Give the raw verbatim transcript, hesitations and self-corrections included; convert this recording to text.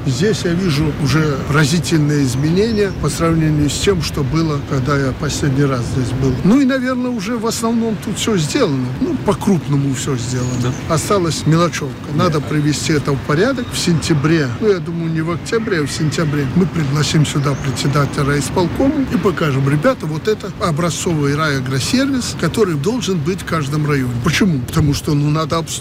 Здесь я вижу уже разительные изменения по сравнению с тем, что было, когда я последний раз здесь был. Ну и, наверное, уже в основном тут все сделано. Ну, по-крупному все сделано. Да. Осталась мелочевка. Надо да. привести это в порядок. В сентябре, ну, я думаю, не в октябре, а в сентябре мы пригласим сюда председателя райисполкома и покажем, ребята, вот это образцовый райагросервис, который должен быть в каждом районе. Почему? Потому что, ну, надо обслуживать